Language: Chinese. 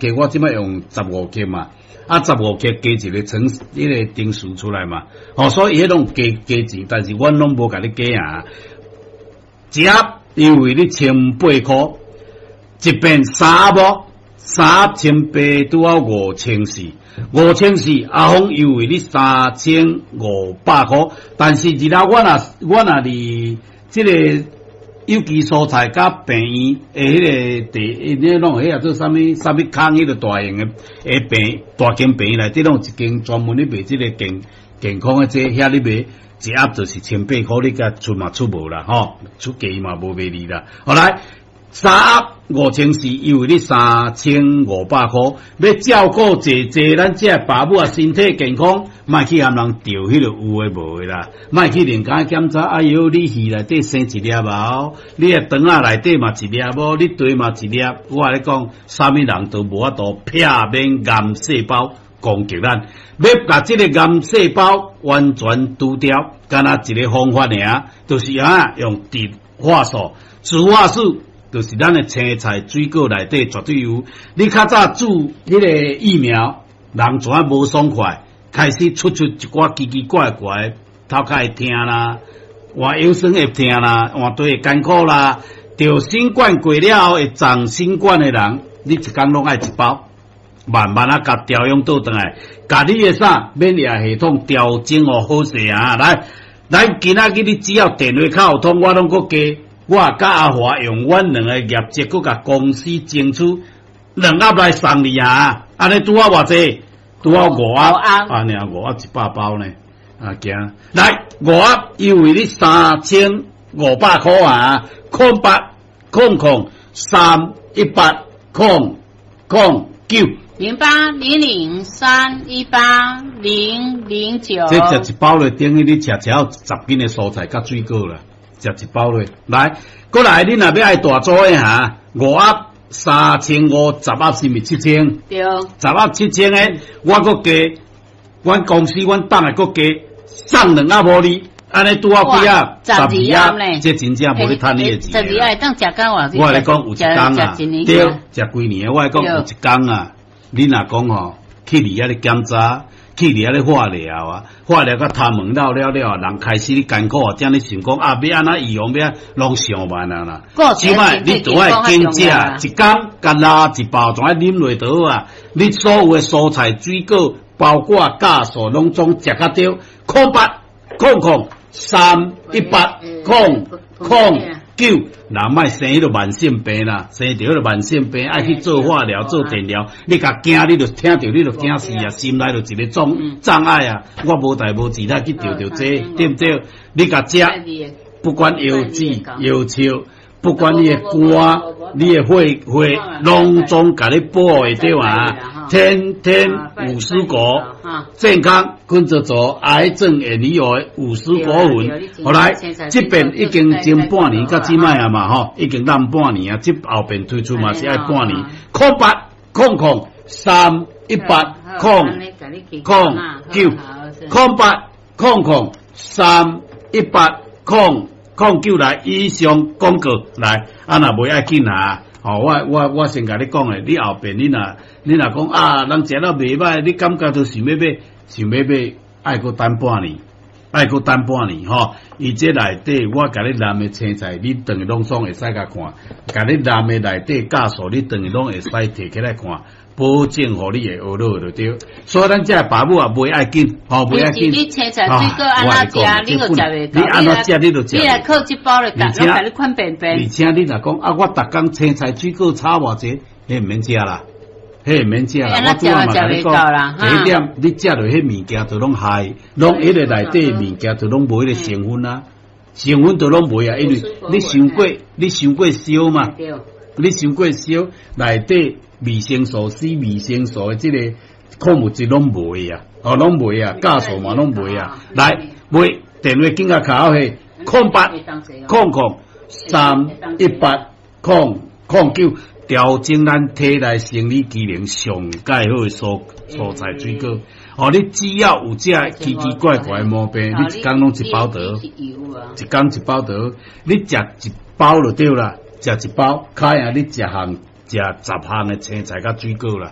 加我即摆用15克嘛，啊15克加一个乘迄个定数出来嘛，所以迄种加钱，但是阮拢无甲你加啊。一盒因为你1800块，一遍3盒318拄好5400，5400阿峰优惠你3500块，但是日后我若离即个有机蔬菜甲病院迄个地，你拢迄做啥物康迄个大型诶病大间病院内底拢一间专门咧卖即个健康诶这遐咧卖。一盒就是1800块，你甲出嘛出无啦，出价嘛无卖你啦。好来，3盒5400，因为你3500块，要照顾坐咱这爸母啊身体健康，莫去含人钓迄个有诶无诶啦，莫去连家检查，哎哟，你鱼内底生一粒无，你诶肠仔内底嘛一粒无，你对嘛一粒，我咧讲，啥物人都无法度片面癌细胞。攻击咱，要把这个癌细胞完全除掉，干那一个方法尔，就是用植化素。植化素就是咱的青菜、水果内底绝对有。你较早注迄个疫苗，人怎啊无爽快，开始出一寡奇奇怪怪，头壳会痛啦，换腰酸会痛啦，换腿会艰苦啦，得新冠过了后会长新冠的人，你一工拢爱一包。慢慢甲调养倒转来，甲你诶啥免疫系统调整好势啊！来，今仔日你只要电话卡有通，我拢搁加，我甲阿华用阮两个业绩，搁甲公司争取2盒来送你啊！安尼拄好偌济，拄好5盒，安尼5盒100包呢？行，来5盒优惠你3500块啊！0800318009。 0800318009， 这食一包咧，等于你吃10斤的蔬菜甲水果啦，食一包咧。来，过来，你若要爱大组的哈，5盒3500，10盒是毋是7000？ 对 ，10盒7000诶，我搁加，阮公司阮党诶搁加送2盒互你，安尼拄好几盒？12盒咧，这真正无你趁你诶钱。 12盒当食干话， 我来讲有一工啊，对，食几年，我来讲有一工啊。你若讲去里遐咧检查，去里遐咧化疗啊，化疗甲头毛绕了，人开始你艰苦啊，这样你想讲要安怎预防要拢上万啊啦。即摆你都爱紧食，一工甲拉一包，总爱啉落倒啊。你所有诶蔬菜、水果，包括酵素，拢总食较对。0800318009。若莫生迄个慢性病啦，生着迄个慢性病，爱去做化疗、做电疗，你甲惊，你就听着，你就惊死啊！心内就一个障碍啊！我无代无志，他去钓着这，对不对？你甲食，不管腰子、腰笑，不管你的肝、你的血，拢总甲你保护的对嘛？天天五蔬果，健康跟着做，癌症也你有五蔬果粉。后来这边已经前半年到即摆啊嘛已经烂半年啊，这后边推出嘛是爱半年。0800318009，0800318009来以上广告来，若袂爱紧啊。我先甲你讲诶，你后边你若讲啊，人食了袂歹，你感觉都想要买，爱搁等半年，伊这内底我甲你南诶青菜，你等于拢总会使甲看，甲你南诶内底酵素，你等于拢会使摕起来看。保证互你会学落就对，所以咱这爸母也袂爱紧，袂爱紧。 你青菜水果安怎食，你就食袂到。 你安怎食你就食。 你来靠一包来，拢甲你款便便。 而且你若讲啊，我逐工青菜水果炒偌济，迄毋免食啦，迄毋免食啦。我拄仔嘛甲你讲，第一点，你食落迄物件就拢害，拢迄个内底物件就拢无迄个成分啊，成分就拢袂啊，因为你伤过烧嘛，你伤过烧内底。维生素 C、维生素的这个矿物质拢袂啊，拢袂啊，酵素嘛拢袂啊。来，买电话紧甲卡好去0800318009，调整咱体内生理机能上介好的蔬菜水果。你只要有这奇奇怪怪的毛病，你一工拢一包得，一工一包得，你食一包就对啦，食一包，开啊你食10项的青菜甲水果啦。